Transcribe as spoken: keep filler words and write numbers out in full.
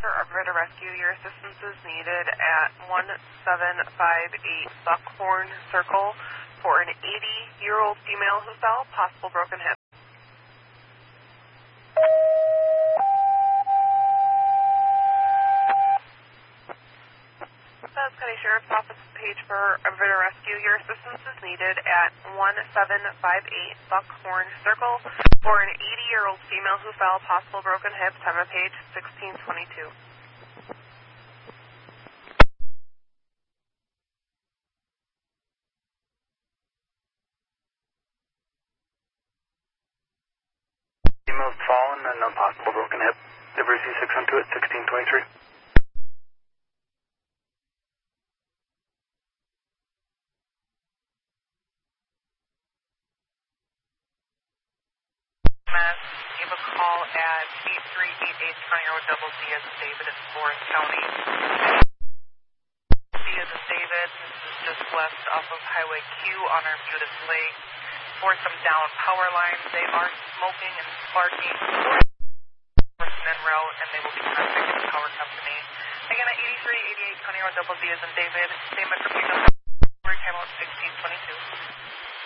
for Operator Rescue. Your assistance is needed at one seven five eight Buckhorn Circle for an eighty-year-old female who fell, possible broken hip. South County Sheriff's Office page for Operator Rescue. Your assistance is needed at one seven five eight Buckhorn Circle for an eighty-year-old female who fell, possible broken hip. Time of page sixteen twenty-two. Female's fallen and a possible broken hip. Delivery C six one two at sixteen twenty-three. Give a call at eight three eight eight County Road Double D as in David in Forest County. D as in David, this is just west off of Highway Q on Arbutus Lake. For some down power lines, they are smoking and sparking. Person en route, and they will be contacting the power company. Again, at eighty-three eighty-eight County Road Double D as in David, same information. Time out sixteen twenty-two.